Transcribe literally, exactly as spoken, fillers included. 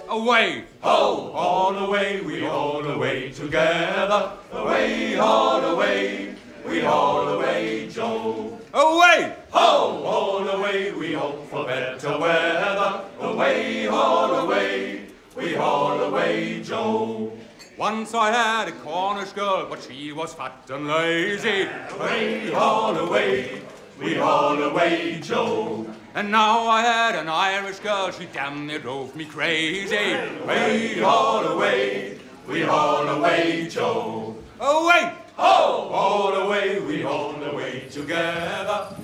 away. Ho! All away, we all away together. Away, all away, we all away, Joe. Away! Ho! All away, we hope for better weather. Away, all away, we all away, Joe. Once I had a Cornish girl, but she was fat and lazy. Away, all away, we all away, Joe. And now I had an Irish girl, she damn near drove me crazy. Away, all away, we all away, Joe. Away! Ho! All away, we all away together.